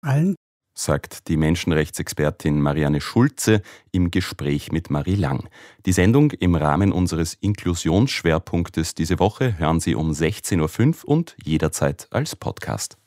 allen, sagt die Menschenrechtsexpertin Marianne Schulze im Gespräch mit Marie Lang. Die Sendung im Rahmen unseres Inklusionsschwerpunktes diese Woche hören Sie um 16.05 Uhr und jederzeit als Podcast.